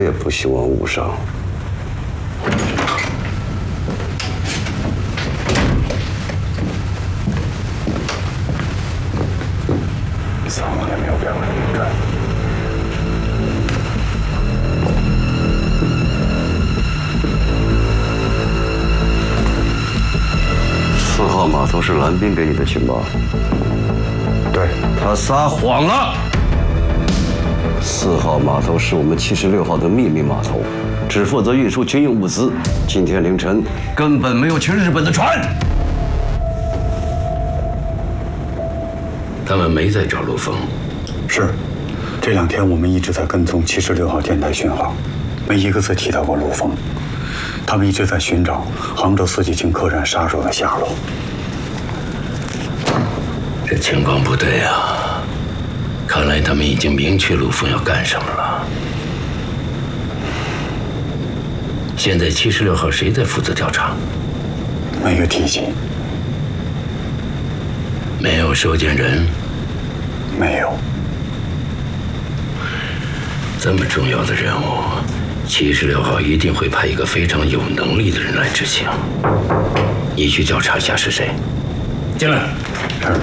也不希望误伤。 3年没有变过名针。 4号码头是蓝冰给你的情报。 对， 他撒谎了。4号码头是我们76号的秘密码头，只负责运输军用物资。今天凌晨根本没有去日本的船。 他们没在找陆丰。 是，这2天我们一直在跟踪76号电台讯号，没一个字提到过陆丰。他们一直在寻找杭州四季青客栈杀手的下落。 这情况不对啊！看来他们已经明确陆丰要干什么了。现在76号谁在负责调查？ 没有提及。 没有收件人？ 没有。 这么重要的任务，76号一定会派一个非常有能力的人来执行。你去调查一下是谁。进来。 是。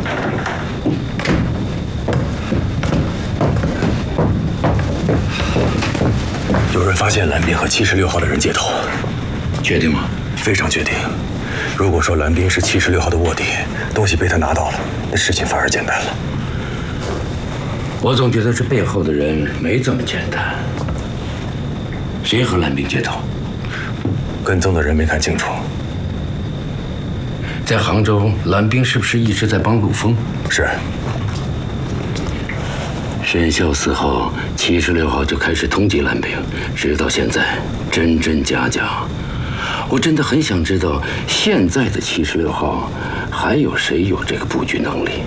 有人发现蓝冰和76号的人接头， 确定吗？ 非常确定。如果说蓝冰是76号的卧底，东西被他拿到了，那事情反而简单了。 我总觉得这背后的人没这么简单。谁和蓝冰接头？ 跟踪的人没看清楚。 在杭州，蓝冰是不是一直在帮陆丰？ 是。 生效4后，76号就开始通缉蓝冰，直到现在，真真假假。我真的很想知道，现在的76号还有谁有这个布局能力。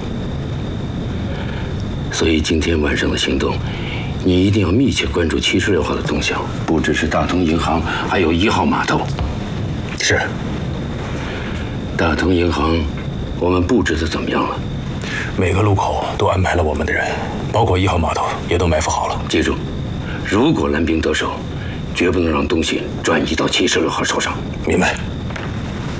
所以今天晚上的行动，你一定要密切关注76号的动向，不只是大同银行，还有1号码头。 是。 大同银行，我们布置的怎么样了？ 每个路口都安排了我们的人，包括1号码头也都埋伏好了。 记住，如果蓝冰得手，绝不能让东西转移到76号手上。 明白。